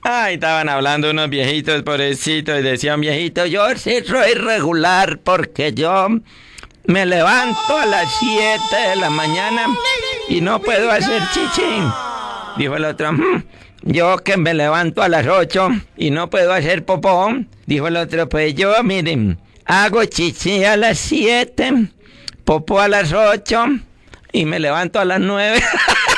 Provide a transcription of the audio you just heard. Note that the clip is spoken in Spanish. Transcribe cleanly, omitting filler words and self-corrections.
Ay, estaban hablando unos viejitos, pobrecitos, y decían, viejito, yo sí soy regular porque yo me levanto a las 7 de la mañana y no puedo hacer chichi. Dijo el otro, yo que me levanto a las 8 y no puedo hacer popó. Dijo el otro, pues yo, miren, hago chichi a las 7, popó a las 8 y me levanto a las 9.